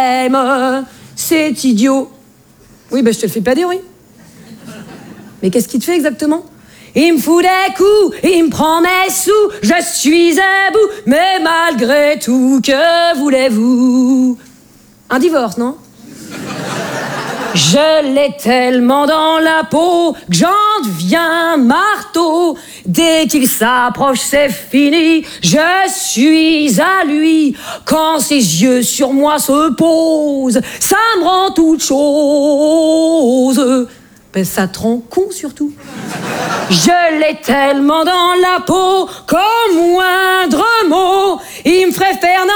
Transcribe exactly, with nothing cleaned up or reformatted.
aime. C'est idiot. Oui, ben je te le fais pas dire, oui. Mais qu'est-ce qu'il te fait exactement? Il me fout des coups, il me prend mes sous, je suis à bout, mais malgré tout, que voulez-vous? Un divorce, non? Je l'ai tellement dans la peau que j'en deviens marteau. Dès qu'il s'approche, c'est fini. Je suis à lui. Quand ses yeux sur moi se posent, ça me rend toute chose. Ben, ça te rend con surtout. Je l'ai tellement dans la peau qu'au moindre mot, il me ferait faire